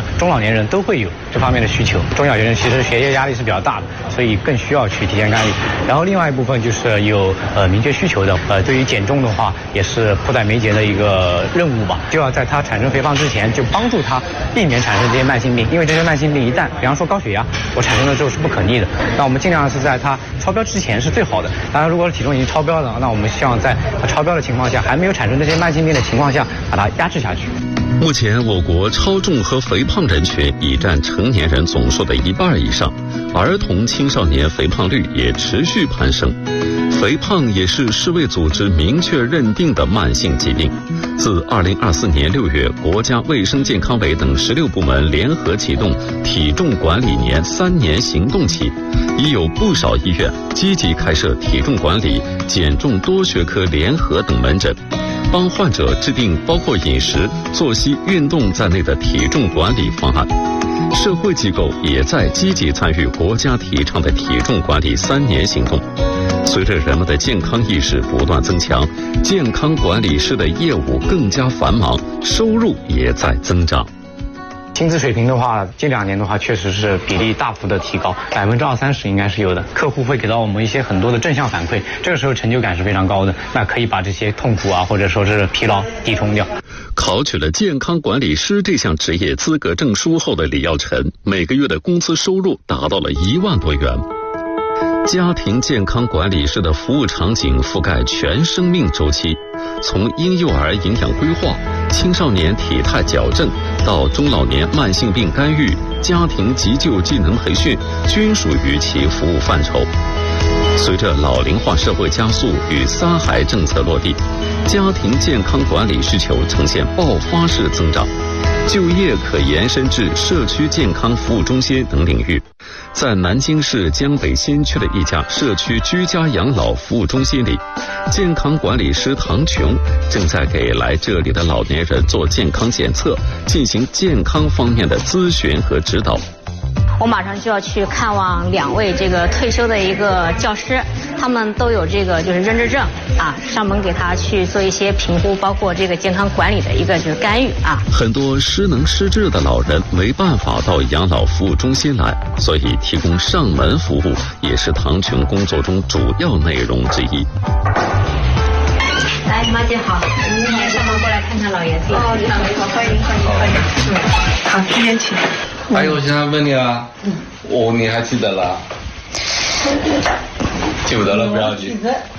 的中老年人都会有这方面的需求。中小学生其实学业压力是比较大的，所以更需要去提前干预。然后另外一部分就是有明确需求的，对于减重的话也是迫在眉睫的一个任务吧，就要在他产生肥胖之前就帮助他避免产生这些慢性病，因为这些慢性病一旦，比方说高血压，我产生了之后是不可逆的。那我们尽量是在他超标之前是最好的。当然，如果体重已经超标了，那我们希望在他超标的情况下，还没有产生这些慢性病的情况下，把它压制下去。 目前，我国超重和肥胖人群已占成年人总数的1半以上，儿童青少年肥胖率也持续攀升。肥胖也是世卫组织明确认定的慢性疾病。自2024年6月，国家卫生健康委等16部门联合启动体重管理年3年行动起，已有不少医院积极开设体重管理、减重多学科联合等门诊，帮患者制定包括饮食、作息、运动在内的体重管理方案。社会机构也在积极参与国家提倡的体重管理3年行动。随着人们的健康意识不断增强，健康管理师的业务更加繁忙，收入也在增长。 薪资水平的话，近2年的话，确实是比例大幅的提高，20%-30%应该是有的。客户会给到我们一些很多的正向反馈，这个时候成就感是非常高的，那可以把这些痛苦啊，或者说是疲劳抵冲掉。 考取了健康管理师这项职业资格证书后的李耀晨，每个月的工资收入达到了1万多元。家庭健康管理师的服务场景覆盖全生命周期，从婴幼儿营养规划、青少年体态矫正到中老年慢性病干预、家庭急救技能培训，均属于其服务范畴。随着老龄化社会加速与3孩政策落地，家庭健康管理需求呈现爆发式增长，就业可延伸至社区健康服务中心等领域。在南京市江北新区的一家社区居家养老服务中心里，健康管理师唐琼正在给来这里的老年人做健康检测，进行健康方面的咨询和指导。 我马上就要去看望2位这个退休的一个教师，他们都有这个就是认知症啊，上门给他去做一些评估，包括这个健康管理的一个就是干预啊。 很多失能失智的老人没办法到养老服务中心来，所以提供上门服务也是唐琼工作中主要内容之一。 来，马姐好，您上门过来看看老爷子。哦，你好，你好，欢迎欢迎欢迎。好，这边请。 还有，我想问你啊，你还记得了？记不得了，不要紧。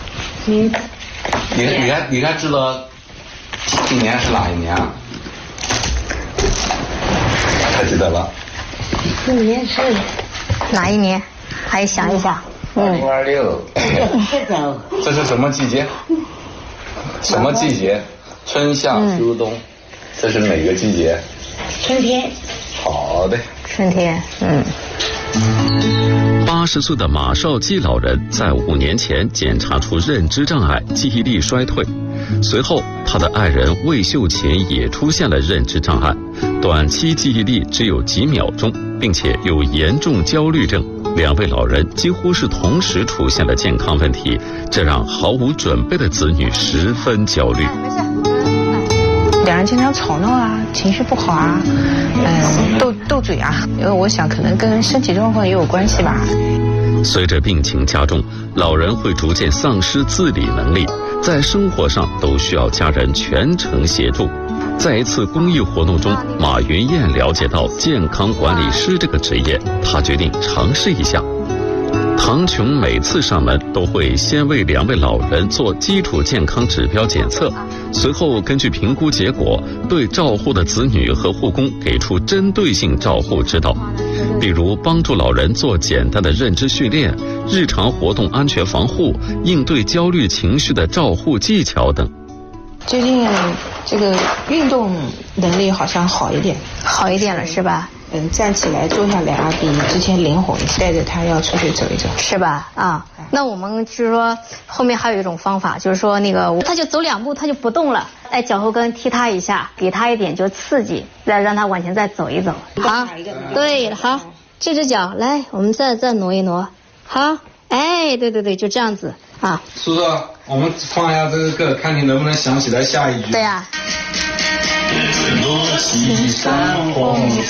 你还知道今年是哪一年啊？还记得了？ 今年是哪一年？还想一想。 2026。这是什么季节？什么季节？春夏秋冬。这是哪个季节？ 春天。 好的， 春天。 80岁的马少基老人在5年前检查出认知障碍、记忆力衰退，随后他的爱人魏秀琴也出现了认知障碍，短期记忆力只有几秒钟，并且有严重焦虑症。2位老人几乎是同时出现了健康问题，这让毫无准备的子女十分焦虑。 2人经常吵闹啊，情绪不好啊，斗嘴啊，因为我想可能跟身体状况也有关系吧。 随着病情加重，老人会逐渐丧失自理能力，在生活上都需要家人全程协助。在一次公益活动中，马云燕了解到健康管理师这个职业，她决定尝试一下。唐琼每次上门都会先为2位老人做基础健康指标检测，随后根据评估结果，对照护的子女和护工给出针对性照护指导，比如帮助老人做简单的认知训练、日常活动安全防护、应对焦虑情绪的照护技巧等。 最近这个运动能力好像好一点了是吧？ 站起来坐下来啊，比之前灵活，带着他要出去走一走， 是吧？啊，那我们就是说后面还有一种方法，就是说那个他就走2步他就不动了，脚后跟踢他一下，给他一点就刺激，再让他往前再走一走。好，对，好，这只脚来，我们再挪一挪，好，对，就这样子啊。 叔叔，我们放一下这个歌，看你能不能想起来下一句。 对呀。 落西山红